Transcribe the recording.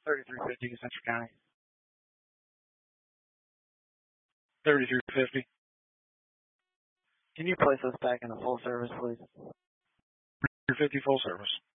3350 Central County. 3350. Can you place us back in a full service, please? 3350 full service.